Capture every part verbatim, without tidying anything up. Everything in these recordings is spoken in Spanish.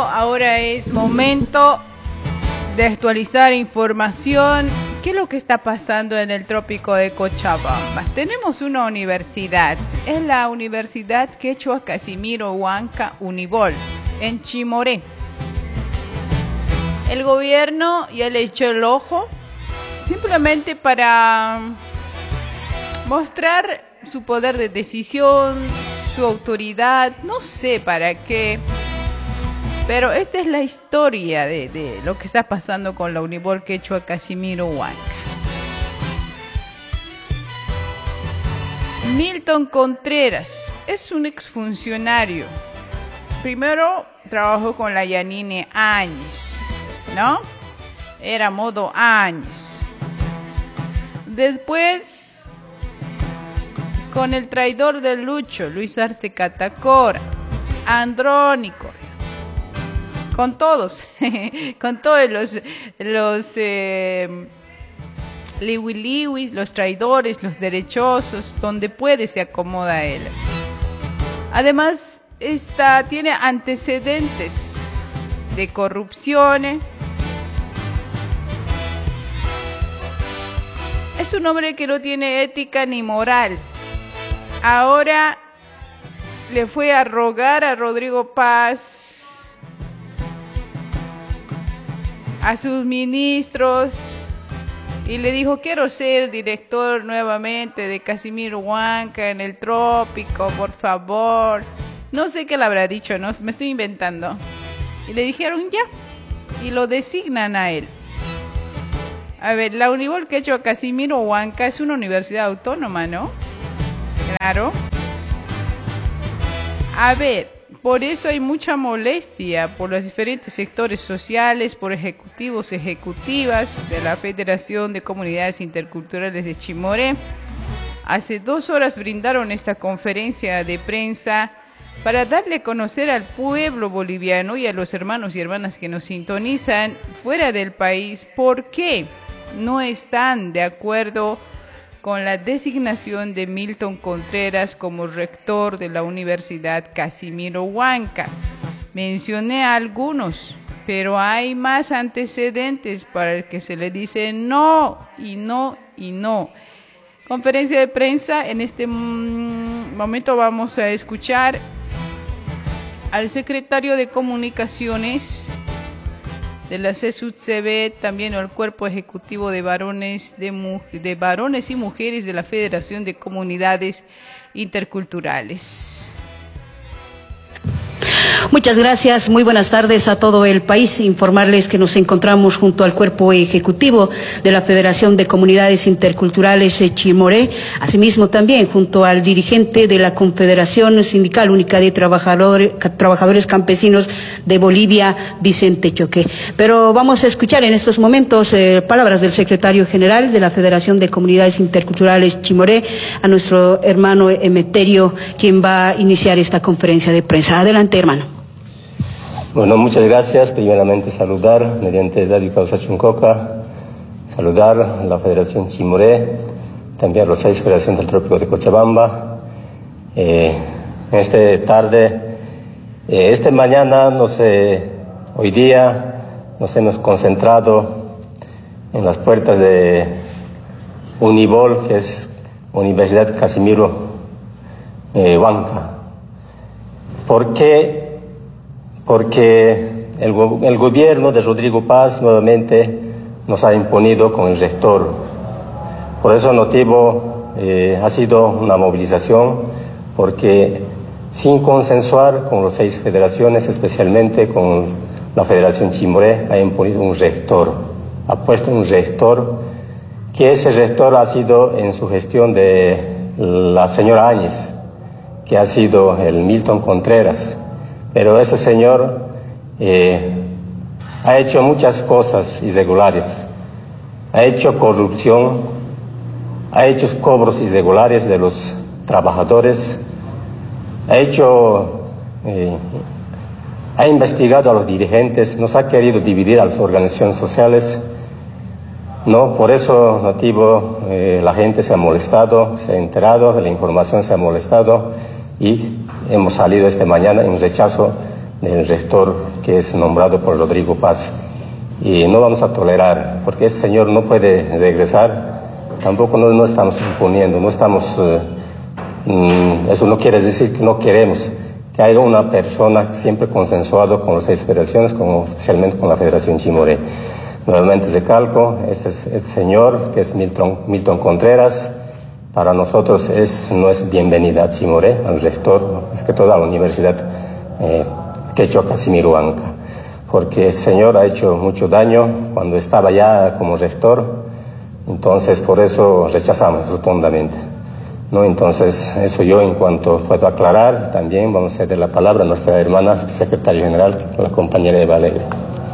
ahora es momento de actualizar información. ¿Qué es lo que está pasando en el trópico de Cochabamba? Tenemos una universidad, es la Universidad Quechua Casimiro Huanca Unibol, en Chimoré. El gobierno ya le echó el ojo, simplemente para mostrar su poder de decisión, su autoridad, no sé para qué. Pero esta es la historia de, de lo que está pasando con la Unibol Quechua Casimiro Huanca. Milton Contreras es un exfuncionario. Primero trabajó con la Yanine Áñez, ¿no? Era modo Áñez. Después con el traidor del Lucho, Luis Arce Catacora, Andrónico, con todos, con todos los, los eh, liwiliwis, los traidores, los derechosos, donde puede se acomoda él. Además, esta, tiene antecedentes de corrupción. Es un hombre que no tiene ética ni moral. Ahora le fue a rogar a Rodrigo Paz, a sus ministros, y le dijo: quiero ser director nuevamente de Casimiro Huanca en el trópico, por favor. No sé qué le habrá dicho, no, me estoy inventando. Y le dijeron ya, y lo designan a él. A ver, la Unibol Quechua Casimiro Huanca es una universidad autónoma, ¿no? Claro. A ver, por eso hay mucha molestia por los diferentes sectores sociales, por ejecutivos, ejecutivas de la Federación de Comunidades Interculturales de Chimoré. Hace dos horas brindaron esta conferencia de prensa para darle a conocer al pueblo boliviano y a los hermanos y hermanas que nos sintonizan fuera del país por qué no están de acuerdo con la designación de Milton Contreras como rector de la Universidad Casimiro Huanca. Mencioné a algunos, pero hay más antecedentes para el que se le dice no, y no, y no. Conferencia de prensa, en este momento vamos a escuchar al secretario de Comunicaciones de la C E S U T C B, también al cuerpo ejecutivo de varones, de, de varones y mujeres de la Federación de Comunidades Interculturales. Muchas gracias, muy buenas tardes a todo el país. Informarles que nos encontramos junto al cuerpo ejecutivo de la Federación de Comunidades Interculturales de Chimoré, asimismo también junto al dirigente de la Confederación Sindical Única de Trabajadores, Trabajadores Campesinos de Bolivia, Vicente Choque. Pero vamos a escuchar en estos momentos eh, palabras del secretario general de la Federación de Comunidades Interculturales Chimoré, a nuestro hermano Emeterio, quien va a iniciar esta conferencia de prensa. Adelante, hermano. Bueno, muchas gracias. Primeramente saludar, mediante Radio Causa Chuncoca, saludar a la Federación Chimoré, también a los seis Federaciones del Trópico de Cochabamba. Eh, en esta tarde, eh, esta mañana, no sé, hoy día nos hemos concentrado en las puertas de Unibol, que es Universidad Casimiro eh, Huanca. ¿Por qué? Porque el, el gobierno de Rodrigo Paz nuevamente nos ha imponido con el rector. Por ese motivo eh, ha sido una movilización, porque sin consensuar con las seis federaciones, especialmente con la Federación Chimoré, ha imponido un rector, ha puesto un rector, que ese rector ha sido en su gestión de la señora Áñez, que ha sido el Milton Contreras. Pero ese señor eh, ha hecho muchas cosas irregulares, ha hecho corrupción, ha hecho cobros irregulares de los trabajadores, ha hecho, eh, ha investigado a los dirigentes, nos ha querido dividir a las organizaciones sociales. No, por eso motivo eh, la gente se ha molestado, se ha enterado de la información, se ha molestado, y hemos salido esta mañana en rechazo del rector que es nombrado por Rodrigo Paz. Y no vamos a tolerar, porque ese señor no puede regresar, tampoco no, no estamos imponiendo, no estamos, eh, mm, eso no quiere decir que no queremos que haya una persona siempre consensuado con las seis federaciones, como especialmente con la Federación Chimoré. Nuevamente recalco, ese, ese señor que es Milton, Milton Contreras, para nosotros es, no es bienvenida a Chimoré, al rector, es que toda la universidad eh, Quechua Casimiro Huanca, porque ese señor ha hecho mucho daño cuando estaba ya como rector, entonces por eso rechazamos rotundamente. ¿No? Entonces, eso yo en cuanto puedo aclarar, también vamos a ceder la palabra a nuestra hermana secretaria general, la compañera Eva Alegre.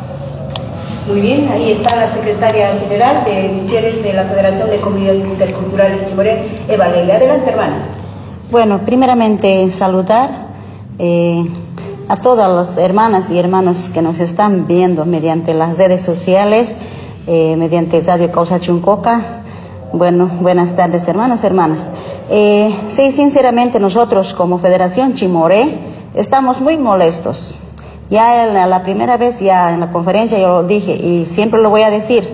Muy bien, ahí está la secretaria general de Mujeres de la Federación de Comunidades Interculturales Chimoré, Eva Alegre. Adelante, hermana. Bueno, primeramente saludar eh, a todas las hermanas y hermanos que nos están viendo mediante las redes sociales, eh, mediante Radio Causa Chuncoca. Bueno, buenas tardes, hermanos, hermanas. Eh, sí, sinceramente nosotros como Federación Chimoré estamos muy molestos. Ya la, la primera vez, ya en la conferencia yo lo dije y siempre lo voy a decir.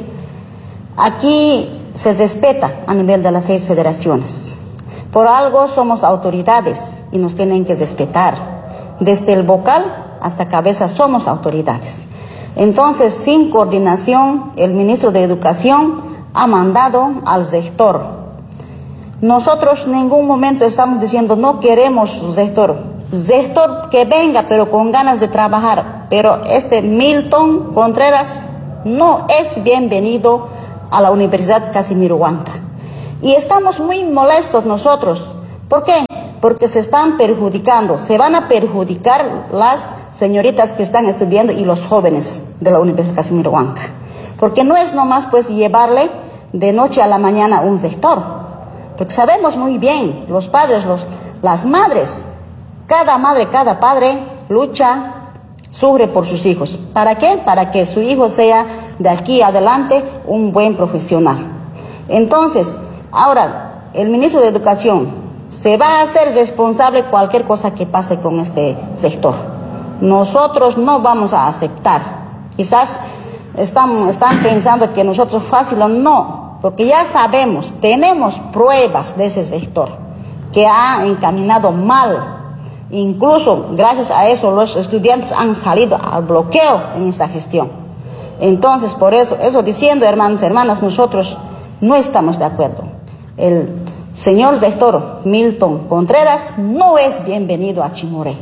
Aquí se respeta a nivel de las seis federaciones. Por algo somos autoridades y nos tienen que respetar. Desde el vocal hasta cabeza somos autoridades. Entonces, sin coordinación, el ministro de Educación ha mandado al rector. Nosotros en ningún momento estamos diciendo no queremos rector. Rector que venga, pero con ganas de trabajar. Pero este Milton Contreras no es bienvenido a la Universidad Casimiro Huanca. Y estamos muy molestos nosotros. ¿Por qué? Porque se están perjudicando. Se van a perjudicar las señoritas que están estudiando y los jóvenes de la Universidad Casimiro Huanca. Porque no es nomás pues llevarle de noche a la mañana un sector, porque sabemos muy bien, los padres, los, las madres, cada madre, cada padre lucha, sufre por sus hijos. ¿Para qué? Para que su hijo sea de aquí adelante un buen profesional. Entonces, ahora, el ministro de Educación se va a hacer responsable de cualquier cosa que pase con este sector. Nosotros no vamos a aceptar. Quizás están, están pensando que nosotros fácil o no, porque ya sabemos, tenemos pruebas de ese sector que ha encaminado mal. Incluso gracias a eso los estudiantes han salido al bloqueo en esta gestión. Entonces, por eso, eso diciendo, hermanos y hermanas, nosotros no estamos de acuerdo. El señor rector Milton Contreras no es bienvenido a Chimoré.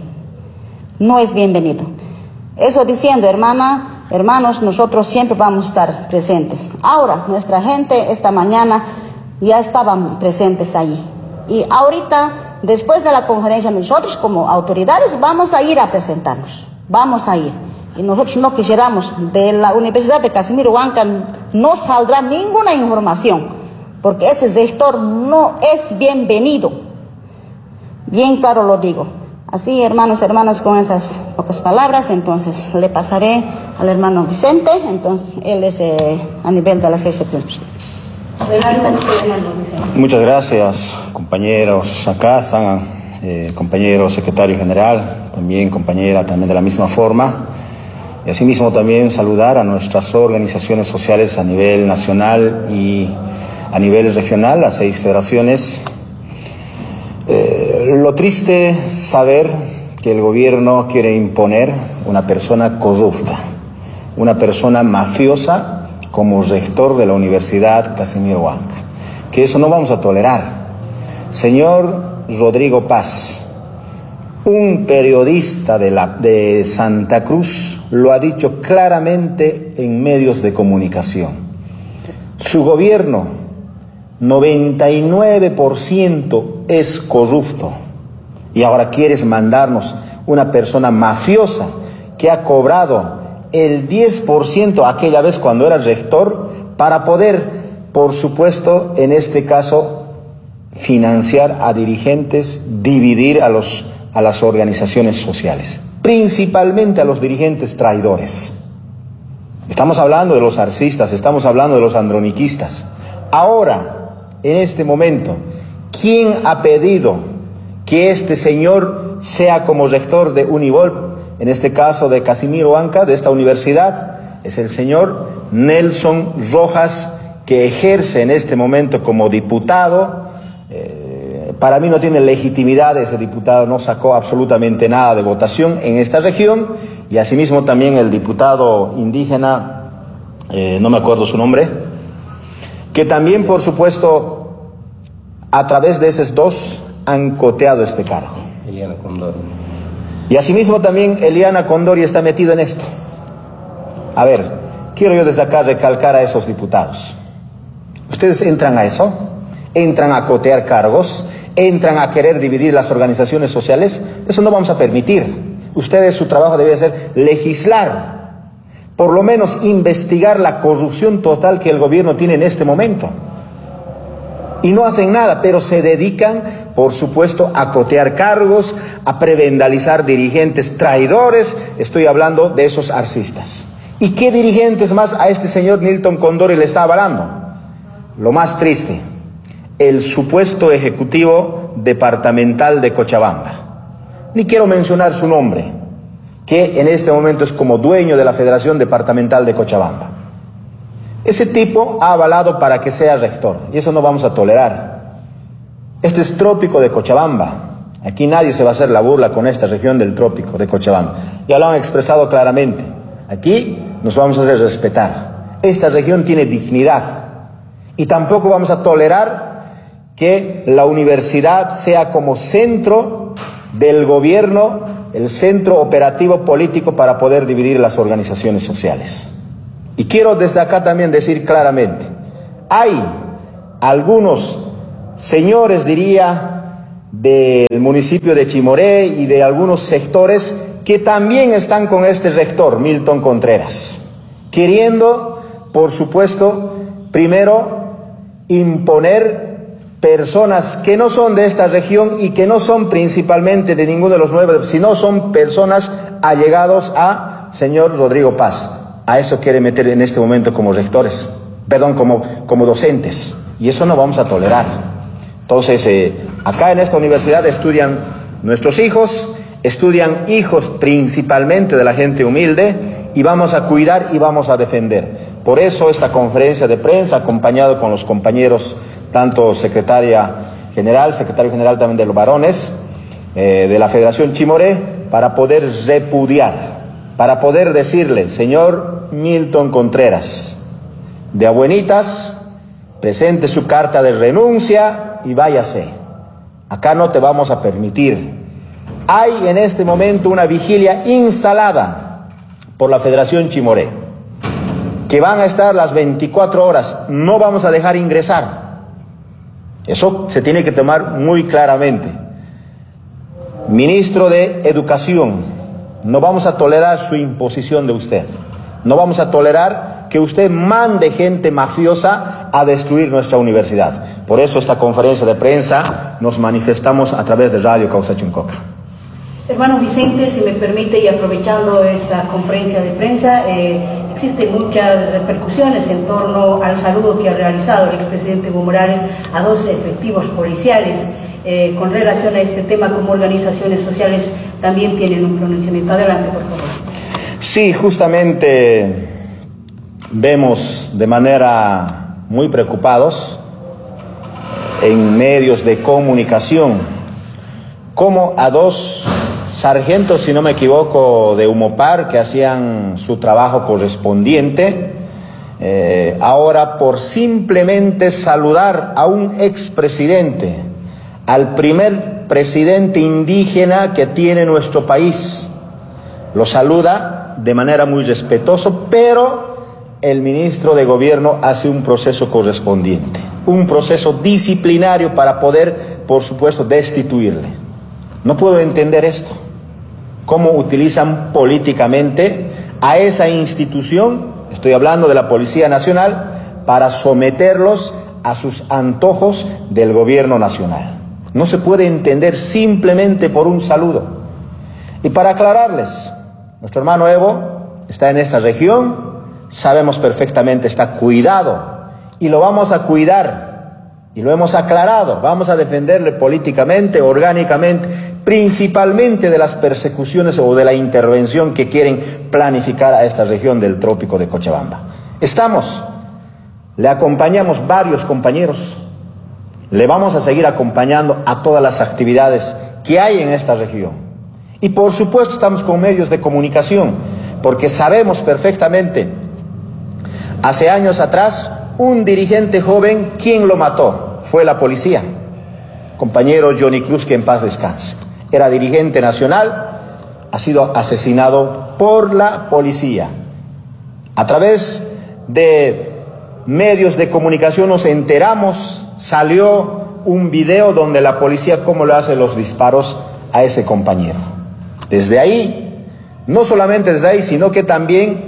No es bienvenido. Eso diciendo, hermana, hermanos, nosotros siempre vamos a estar presentes. Ahora, nuestra gente esta mañana ya estaban presentes allí. Y ahorita, después de la conferencia, nosotros como autoridades vamos a ir a presentarnos. Vamos a ir. Y nosotros no quisiéramos, de la Universidad de Casimiro Huanca no saldrá ninguna información, porque ese sector no es bienvenido. Bien claro lo digo. Así, hermanos y hermanas, con esas pocas palabras, entonces le pasaré al hermano Vicente, entonces él es eh, a nivel de las seis federaciones. Muchas gracias, compañeros. Acá están eh, compañero secretario general, también compañera también de la misma forma. Y asimismo también saludar a nuestras organizaciones sociales a nivel nacional y a nivel regional, las seis federaciones. Eh, lo triste es saber que el gobierno quiere imponer una persona corrupta, una persona mafiosa como rector de la Universidad Casimiro Huanca, que eso no vamos a tolerar. Señor Rodrigo Paz, un periodista de, la, de Santa Cruz lo ha dicho claramente en medios de comunicación. Su gobierno, noventa y nueve por ciento es corrupto. Y ahora quieres mandarnos una persona mafiosa que ha cobrado el diez por ciento aquella vez cuando era rector para poder, por supuesto, en este caso, financiar a dirigentes, dividir a, los, a las organizaciones sociales, principalmente a los dirigentes traidores. Estamos hablando de los arcistas, estamos hablando de los androniquistas. Ahora, en este momento, ¿quién ha pedido que este señor sea como rector de Univol en este caso de Casimiro Huanca, de esta universidad, es el señor Nelson Rojas, que ejerce en este momento como diputado. Eh, para mí no tiene legitimidad, ese diputado no sacó absolutamente nada de votación en esta región, y asimismo también el diputado indígena, eh, no me acuerdo su nombre, que también, por supuesto, a través de esos dos han coteado este cargo. Eliana Condori. Y asimismo también Eliana Condori está metida en esto. A ver, quiero yo desde acá recalcar a esos diputados. Ustedes entran a eso, entran a cotear cargos, entran a querer dividir las organizaciones sociales. Eso no vamos a permitir. Ustedes, su trabajo debe ser legislar, por lo menos investigar la corrupción total que el gobierno tiene en este momento. Y no hacen nada, pero se dedican, por supuesto, a cotear cargos, a prebendalizar dirigentes traidores. Estoy hablando de esos arcistas. ¿Y qué dirigentes más a este señor Nilton Condori le está avalando? Lo más triste, el supuesto ejecutivo departamental de Cochabamba. Ni quiero mencionar su nombre, que en este momento es como dueño de la Federación Departamental de Cochabamba. Ese tipo ha avalado para que sea rector, y eso no vamos a tolerar. Este es trópico de Cochabamba. Aquí nadie se va a hacer la burla con esta región del trópico de Cochabamba. Ya lo han expresado claramente. Aquí nos vamos a hacer respetar. Esta región tiene dignidad. Y tampoco vamos a tolerar que la universidad sea como centro del gobierno, el centro operativo político para poder dividir las organizaciones sociales. Y quiero desde acá también decir claramente, hay algunos señores, diría, del municipio de Chimoré y de algunos sectores que también están con este rector, Milton Contreras, queriendo, por supuesto, primero imponer personas que no son de esta región y que no son principalmente de ninguno de los nueve, sino son personas allegados a señor Rodrigo Paz. A eso quiere meter en este momento como rectores, perdón, como, como docentes. Y eso no vamos a tolerar. Entonces, eh, acá en esta universidad estudian nuestros hijos, estudian hijos principalmente de la gente humilde, y vamos a cuidar y vamos a defender. Por eso esta conferencia de prensa, acompañado con los compañeros, tanto secretaria general, secretario general también de los varones, eh, de la Federación Chimoré, para poder repudiar, para poder decirle, señor Milton Contreras, de abuenitas, presente su carta de renuncia y váyase. Acá no te vamos a permitir. Hay en este momento una vigilia instalada por la Federación Chimoré, que van a estar las veinticuatro horas, no vamos a dejar ingresar. Eso se tiene que tomar muy claramente. Ministro de Educación, no vamos a tolerar su imposición de usted. No vamos a tolerar que usted mande gente mafiosa a destruir nuestra universidad. Por eso esta conferencia de prensa nos manifestamos a través de Radio Causa Chuncoca. Hermano Vicente, si me permite, y aprovechando esta conferencia de prensa, eh, existen muchas repercusiones en torno al saludo que ha realizado el expresidente Evo Morales a dos efectivos policiales. Eh, con relación a este tema, como organizaciones sociales también tienen un pronunciamiento. Adelante, por favor. Sí, justamente vemos de manera muy preocupados en medios de comunicación como a dos sargentos, si no me equivoco, de Humopar, que hacían su trabajo correspondiente, eh, ahora por simplemente saludar a un expresidente, al primer presidente indígena que tiene nuestro país, lo saluda de manera muy respetuosa, pero el ministro de Gobierno hace un proceso correspondiente, un proceso disciplinario para poder, por supuesto, destituirle. No puedo entender esto. ¿Cómo utilizan políticamente a esa institución, estoy hablando de la Policía Nacional, para someterlos a sus antojos del gobierno nacional? No se puede entender simplemente por un saludo. Y para aclararles, nuestro hermano Evo está en esta región, sabemos perfectamente, está cuidado y lo vamos a cuidar Y lo hemos aclarado, vamos a defenderle políticamente, orgánicamente, principalmente de las persecuciones o de la intervención que quieren planificar a esta región del trópico de Cochabamba. Estamos, le acompañamos varios compañeros, le vamos a seguir acompañando a todas las actividades que hay en esta región. Y por supuesto estamos con medios de comunicación, porque sabemos perfectamente, hace años atrás, un dirigente joven, ¿quién lo mató? Fue la policía. Compañero Johnny Cruz, que en paz descanse. Era dirigente nacional, ha sido asesinado por la policía. A través de medios de comunicación nos enteramos, salió un video donde la policía cómo le hace los disparos a ese compañero. Desde ahí, no solamente desde ahí, sino que también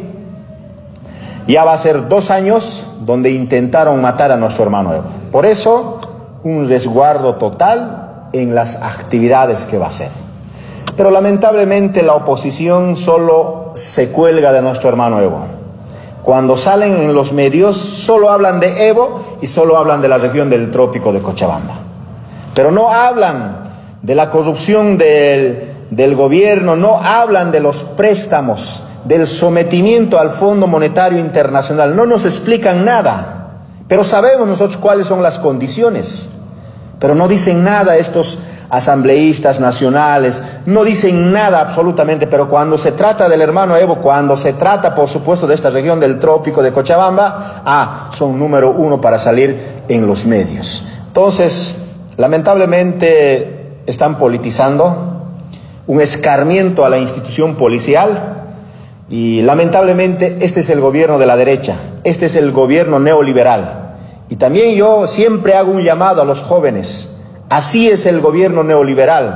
ya va a ser dos años donde intentaron matar a nuestro hermano Evo. Por eso, un resguardo total en las actividades que va a hacer. Pero lamentablemente la oposición solo se cuelga de nuestro hermano Evo. Cuando salen en los medios, solo hablan de Evo y solo hablan de la región del trópico de Cochabamba. Pero no hablan de la corrupción del, del gobierno, no hablan de los préstamos, del sometimiento al Fondo Monetario Internacional. No nos explican nada, pero sabemos nosotros cuáles son las condiciones. Pero no dicen nada estos asambleístas nacionales, no dicen nada absolutamente, pero cuando se trata del hermano Evo, cuando se trata, por supuesto, de esta región del trópico de Cochabamba, ah, son número uno para salir en los medios. Entonces, lamentablemente, están politizando, un escarmiento a la institución policial. Y lamentablemente este es el gobierno de la derecha, este es el gobierno neoliberal. Y también yo siempre hago un llamado a los jóvenes, así es el gobierno neoliberal.